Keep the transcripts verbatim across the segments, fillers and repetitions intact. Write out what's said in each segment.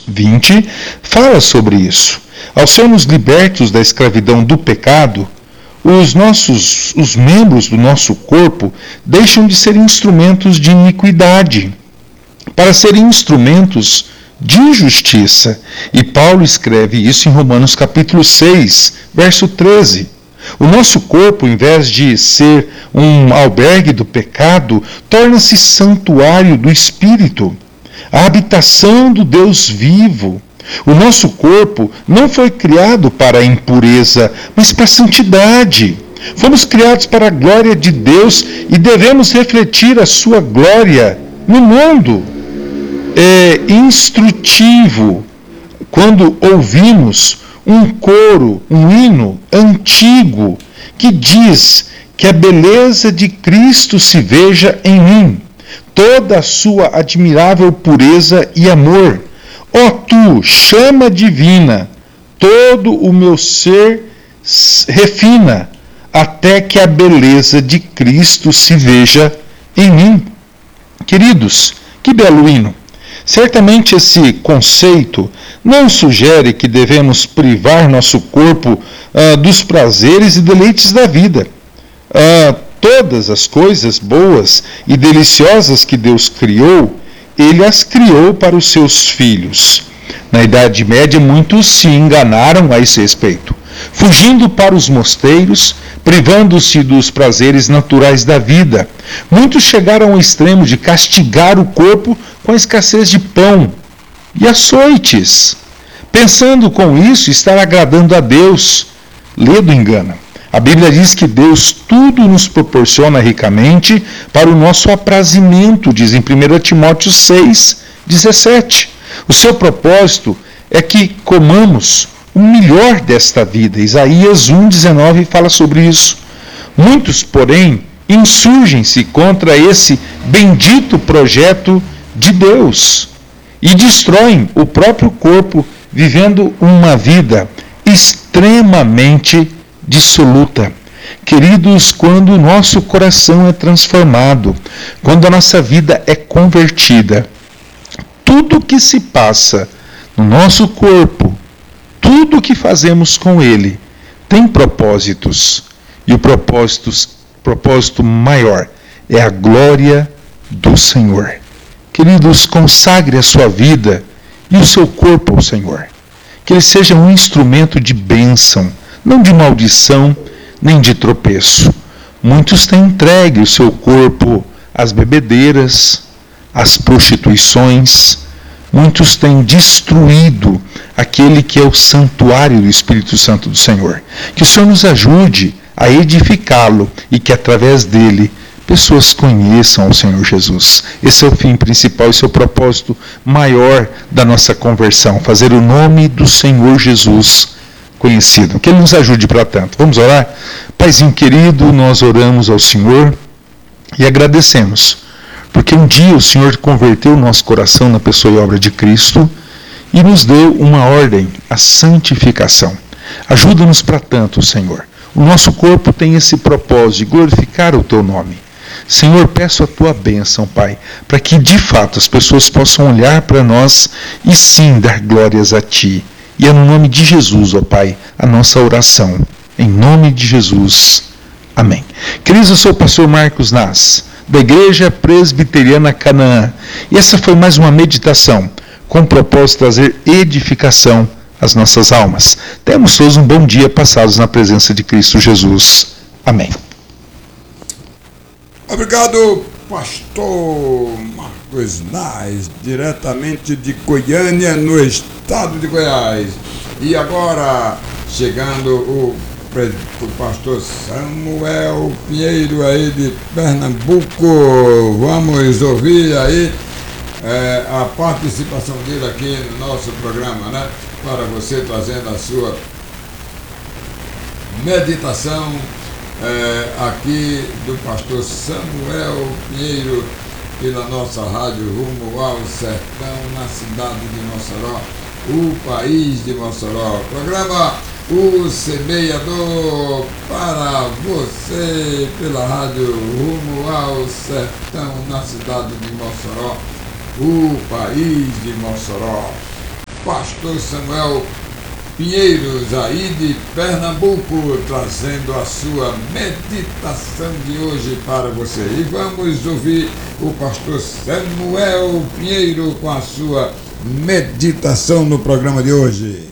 vinte fala sobre isso. Ao sermos libertos da escravidão do pecado, os nossos, os membros do nosso corpo deixam de ser instrumentos de iniquidade para serem instrumentos de justiça. E Paulo escreve isso em Romanos capítulo seis, verso treze. O nosso corpo, em vez de ser um albergue do pecado, torna-se santuário do Espírito, a habitação do Deus vivo. O nosso corpo não foi criado para a impureza, mas para a santidade. Fomos criados para a glória de Deus e devemos refletir a sua glória no mundo. É instrutivo quando ouvimos um coro, um hino antigo que diz que a beleza de Cristo se veja em mim, toda a sua admirável pureza e amor. Ó tu, chama divina, todo o meu ser refina, até que a beleza de Cristo se veja em mim. Queridos, que belo hino! Certamente esse conceito não sugere que devemos privar nosso corpo ah, dos prazeres e deleites da vida. Ah, todas as coisas boas e deliciosas que Deus criou, Ele as criou para os seus filhos. Na Idade Média, muitos se enganaram a esse respeito, fugindo para os mosteiros, privando-se dos prazeres naturais da vida. Muitos chegaram ao extremo de castigar o corpo com a escassez de pão e açoites, pensando com isso estar agradando a Deus. Ledo engana. A Bíblia diz que Deus tudo nos proporciona ricamente para o nosso aprazimento, diz em primeira Timóteo seis, dezessete. O seu propósito é que comamos o melhor desta vida. Isaías um, dezenove fala sobre isso. Muitos, porém, insurgem-se contra esse bendito projeto de Deus e destroem o próprio corpo, vivendo uma vida extremamente dissoluta. Queridos, quando o nosso coração é transformado, quando a nossa vida é convertida, tudo que se passa no nosso corpo, tudo que fazemos com ele, tem propósitos. E o propósito, propósito maior é a glória do Senhor. Queridos, consagre a sua vida e o seu corpo ao Senhor. Que ele seja um instrumento de bênção, não de maldição, nem de tropeço. Muitos têm entregue o seu corpo às bebedeiras, às prostituições. Muitos têm destruído aquele que é o santuário do Espírito Santo do Senhor. Que o Senhor nos ajude a edificá-lo e que através dele pessoas conheçam o Senhor Jesus. Esse é o fim principal, esse é o propósito maior da nossa conversão, fazer o nome do Senhor Jesus conhecido. Que Ele nos ajude para tanto. Vamos orar? Paizinho querido, nós oramos ao Senhor e agradecemos, porque um dia o Senhor converteu o nosso coração na pessoa e obra de Cristo e nos deu uma ordem, a santificação. Ajuda-nos para tanto, Senhor. O nosso corpo tem esse propósito de glorificar o Teu nome. Senhor, peço a Tua bênção, Pai, para que de fato as pessoas possam olhar para nós e sim dar glórias a Ti. E é no nome de Jesus, ó Pai, a nossa oração. Em nome de Jesus. Amém. Queridos, eu sou o pastor Marcos Nas, da Igreja Presbiteriana Canaã. E essa foi mais uma meditação com o propósito de trazer edificação às nossas almas. Temos todos um bom dia passados na presença de Cristo Jesus. Amém. Obrigado, pastor Marcos Nas, diretamente de Goiânia, no estado de Goiás. E agora, chegando o, o pastor Samuel Pinheiro aí de Pernambuco. Vamos ouvir aí é, a participação dele aqui no nosso programa, né? Para você trazendo a sua meditação é, aqui do pastor Samuel Pinheiro pela nossa rádio Rumo ao Sertão, na cidade de Mossoró, o país de Mossoró. Programa O Semeador para você pela rádio Rumo ao Sertão, na cidade de Mossoró, o país de Mossoró. pastor Samuel Pinheiros, aí de Pernambuco, trazendo a sua meditação de hoje para você. E vamos ouvir o pastor Samuel Pinheiro com a sua meditação no programa de hoje.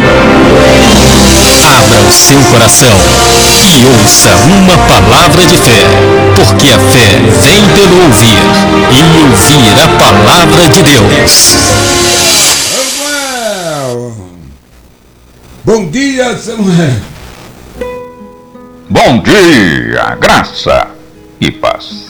Abra o seu coração e ouça uma palavra de fé, porque a fé vem pelo ouvir, e ouvir a palavra de Deus. Bom dia, Samuel. Bom dia, graça e paz.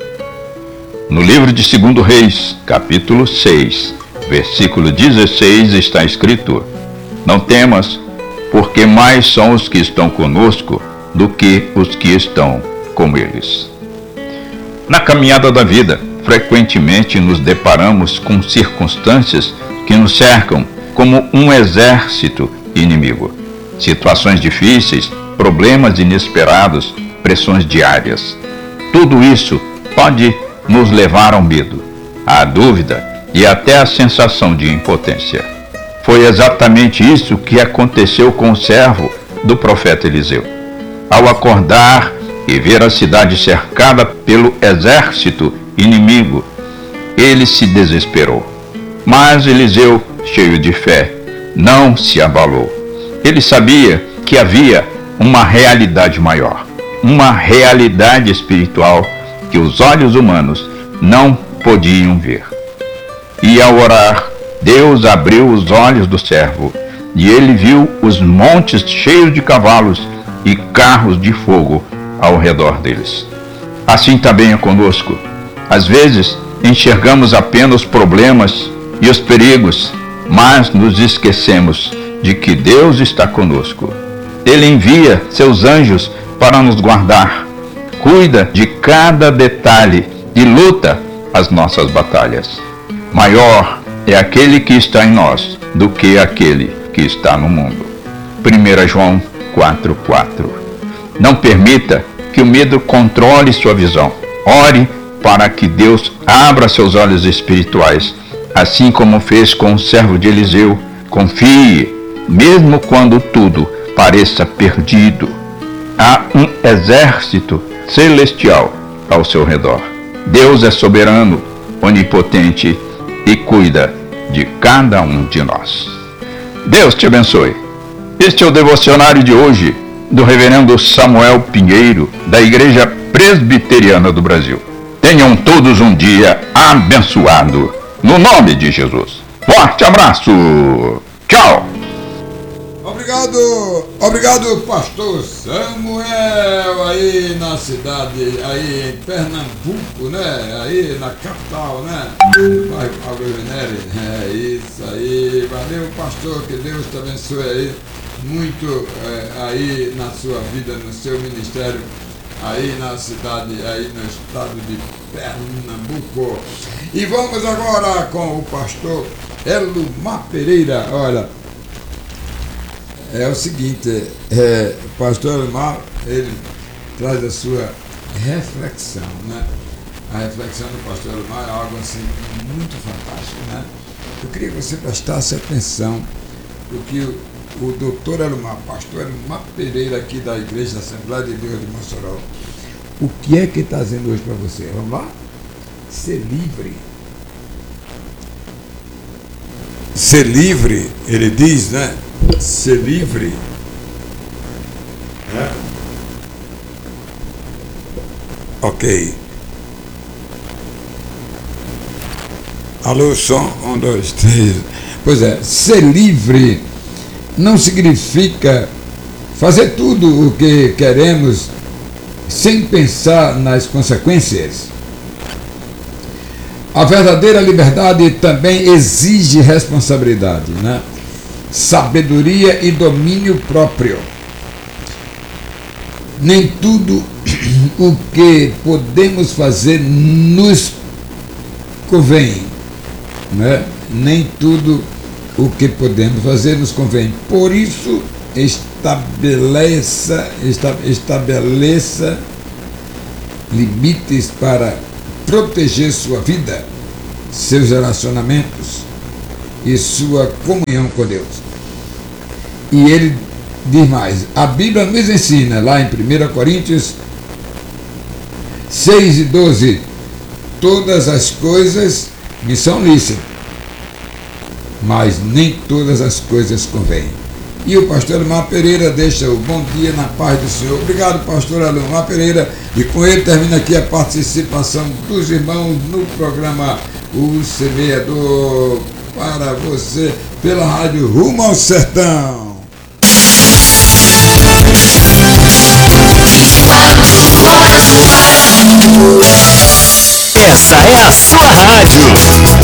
No livro de Segundo Reis, capítulo seis, versículo dezesseis, está escrito: Não temas, porque mais são os que estão conosco do que os que estão com eles. Na caminhada da vida, frequentemente nos deparamos com circunstâncias que nos cercam como um exército inimigo. Situações difíceis, problemas inesperados, pressões diárias. Tudo isso pode nos levar ao medo, à dúvida e até à sensação de impotência. Foi exatamente isso que aconteceu com o servo do profeta Eliseu. Ao acordar e ver a cidade cercada pelo exército inimigo, ele se desesperou. Mas Eliseu, cheio de fé, não se abalou. Ele sabia que havia uma realidade maior, uma realidade espiritual que os olhos humanos não podiam ver. E ao orar, Deus abriu os olhos do servo, e ele viu os montes cheios de cavalos e carros de fogo ao redor deles. Assim também é conosco. Às vezes, enxergamos apenas os problemas e os perigos, mas nos esquecemos de que Deus está conosco. Ele envia seus anjos para nos guardar, cuida de cada detalhe e luta as nossas batalhas. Maior é aquele que está em nós do que aquele que está no mundo. primeira João quatro, quatro. Não permita que o medo controle sua visão. Ore para que Deus abra seus olhos espirituais, assim como fez com o servo de Eliseu. Confie, mesmo quando tudo pareça perdido. Há um exército celestial ao seu redor. Deus é soberano, onipotente e cuida de cada um de nós. Deus te abençoe. Este é o devocionário de hoje do reverendo Samuel Pinheiro, da Igreja Presbiteriana do Brasil. Tenham todos um dia abençoado, no nome de Jesus. Forte abraço. Tchau. Obrigado, obrigado, pastor Samuel, aí na cidade, aí em Pernambuco, né? Aí na capital, né? Vai, Pablo Venere, é isso aí. Valeu, pastor, que Deus te abençoe aí muito é, aí na sua vida, no seu ministério, aí na cidade, aí no estado de Pernambuco. E vamos agora com o pastor Elumar Pereira. Olha, é o seguinte, é, o pastor Elumar, ele traz a sua reflexão, né? A reflexão do pastor Elumar é algo assim muito fantástico, né? Eu queria que você prestasse atenção no que o, o doutor Elumar, pastor Elumar Pereira, aqui da Igreja da Assembleia de Deus de Mossoró, o que é que ele está dizendo hoje para você? Vamos lá? Ser livre. Ser livre, ele diz, né? Ser livre. É. Ok. Alô, som, um, dois, três. Pois é, ser livre não significa fazer tudo o que queremos sem pensar nas consequências. A verdadeira liberdade também exige responsabilidade, né? Sabedoria e domínio próprio. Nem tudo o que podemos fazer nos convém, né? Nem tudo o que podemos fazer nos convém. Por isso, estabeleça, estabeleça limites para proteger sua vida, seus relacionamentos e sua comunhão com Deus. E ele diz mais, a Bíblia nos ensina, lá em primeira Coríntios seis e doze, todas as coisas me são lícitas, mas nem todas as coisas convêm. E o pastor Alumar Pereira deixa o bom dia na paz do Senhor. Obrigado, pastor Alumar Pereira. E com ele termina aqui a participação dos irmãos no programa O Semeador, para você, pela rádio Rumo ao Sertão. Essa é a sua rádio.